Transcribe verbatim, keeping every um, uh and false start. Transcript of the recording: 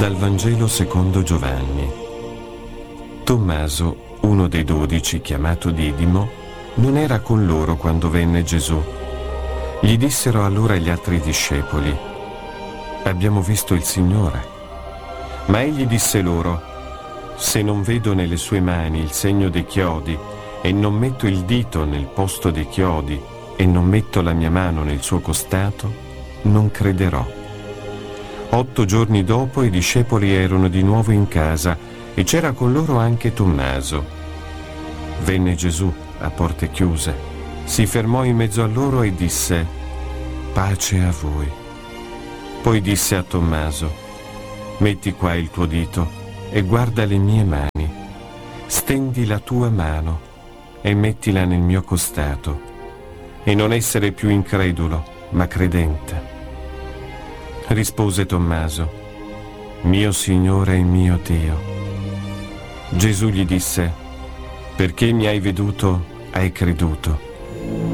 Dal Vangelo secondo Giovanni. Tommaso, uno dei dodici, chiamato Didimo, non era con loro quando venne Gesù. Gli dissero allora gli altri discepoli: abbiamo visto il Signore. Ma egli disse loro: se non vedo nelle sue mani il segno dei chiodi e non metto il dito nel posto dei chiodi e non metto la mia mano nel suo costato, non crederò. Otto giorni dopo i discepoli erano di nuovo in casa e c'era con loro anche Tommaso. Venne Gesù a porte chiuse, si fermò in mezzo a loro e disse: pace a voi. Poi disse a Tommaso: metti qua il tuo dito e guarda le mie mani, stendi la tua mano e mettila nel mio costato, e non essere più incredulo ma credente. Rispose Tommaso: mio Signore e mio Dio. Gesù gli disse: perché mi hai veduto, hai creduto.